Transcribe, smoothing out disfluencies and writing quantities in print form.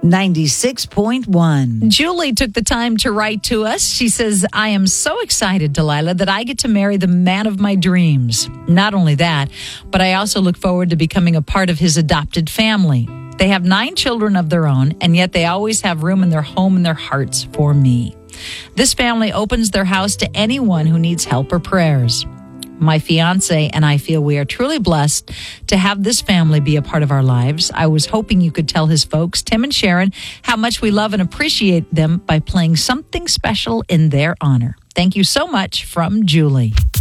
96.1. Julie took the time to write to us. She says, I am so excited, Delilah, that I get to marry the man of my dreams. Not only that, but I also look forward to becoming a part of his adopted family. They have 9 children of their own, and yet they always have room in their home and their hearts for me. This family opens their house to anyone who needs help or prayers. My fiance and I feel we are truly blessed to have this family be a part of our lives. I was hoping you could tell his folks, Tim and Sharon, how much we love and appreciate them by playing something special in their honor. Thank you so much, from Julie.